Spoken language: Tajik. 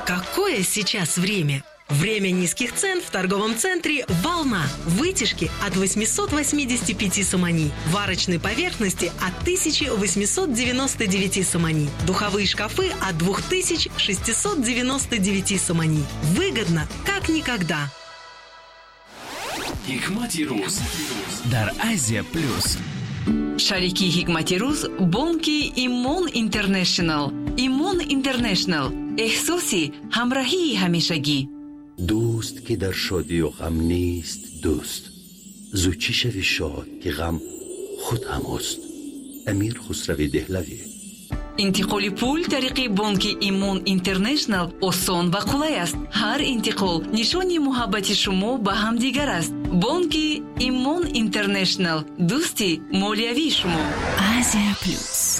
Какое сейчас время? Время низких цен в торговом центре «Волна». Вытяжки от 885 сомани. Варочной поверхности от 1899 сомани. Духовые шкафы от 2699 сомани. Выгодно, как никогда. Hikmati Ruz дар Азия Плюс. Шарики Hikmati Ruz бонки Имон Интернешнл. Имон Интернешнл. احساسی همراهی همیشگی. دوست که در شادی و غم نیست دوست، زوچی شوی شاد که غم خود هماست. امیر خسروی دهلوی. انتقال پول طریق بانک ایمون اینترنشنل آسان و قولای است. هر انتقال نشانی محبت شما به هم دیگر است. بانک ایمون اینترنشنل، دوستی مالیوی شما. آسیا پلوس.